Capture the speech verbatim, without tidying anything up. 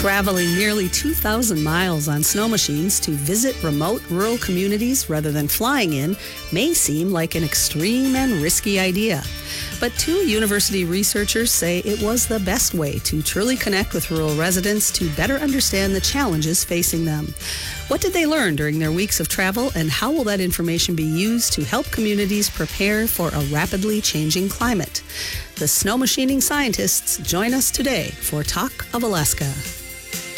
Traveling nearly two thousand miles on snow machines to visit remote rural communities rather than flying in may seem like an extreme and risky idea. But two university researchers say it was the best way to truly connect with rural residents to better understand the challenges facing them. What did they learn during their weeks of travel, and how will that information be used to help communities prepare for a rapidly changing climate? The snow machining scientists join us today for Talk of Alaska.